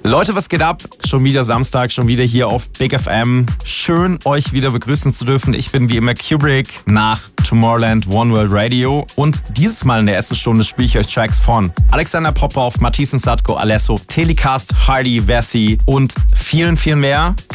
Leute, was geht ab? Schon wieder Samstag, schon wieder hier auf Big FM. Schön, euch wieder begrüßen zu dürfen. Ich bin wie immer Kubrick nach Tomorrowland One World Radio. Und dieses Mal in der ersten Stunde spiele ich euch Tracks von Alexander Popov, Matthias Sadko, Alesso, Telecast, Hardy, Vessi und vielen, vielen mehr.